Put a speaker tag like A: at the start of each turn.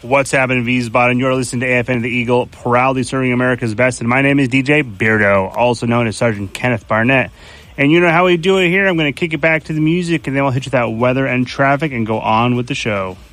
A: What's happening, Wiesbaden? You're listening to AFN The Eagle, proudly serving America's best. And my name is DJ Beardo, also known as Sergeant Kenneth Barnett. And you know how we do it here. I'm going to kick it back to the music, and then we'll hit you with that weather and traffic and go on with the show.